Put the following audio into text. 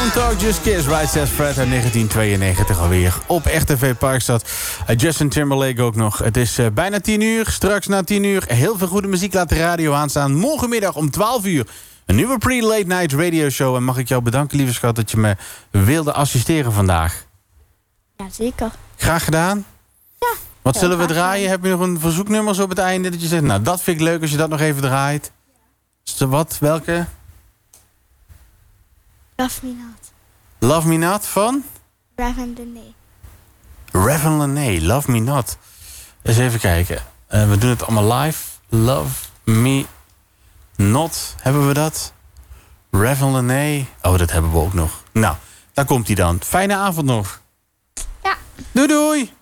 Don't Talk, Just Kiss, Right Says Fred uit 1992 alweer. Op RTV Parkstad. Justin Timberlake ook nog. Het is bijna 10 uur, straks na 10 uur. Heel veel goede muziek, laat de radio aanstaan. Morgenmiddag om 12 uur. Een nieuwe pre-late night radio show. En mag ik jou bedanken, lieve schat, dat je me wilde assisteren vandaag. Ja, zeker. Graag gedaan. Ja. Wat zullen we draaien? Heb je nog een verzoeknummer zo op het einde? Dat je zegt, nou dat vind ik leuk als je dat nog even draait. Wat? Welke? Love Me Not. Love Me Not van? Raven Dene. Raven Lene, Love Me Not. Eens even kijken. We doen het allemaal live. Love Me Not. Hebben we dat? Raven Lene. Oh, dat hebben we ook nog. Nou, daar komt hij dan. Fijne avond nog. Ja. Doei doei.